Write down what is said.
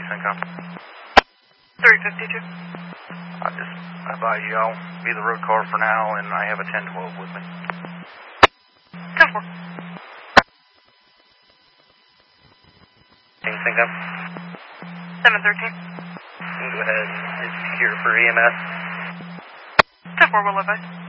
Syncom. 352. I advise you I'll be the road car for now, and I have a 1012 with me. 10-4. Syncom. 713. Go ahead. It's here for EMS. 10-4 will advise.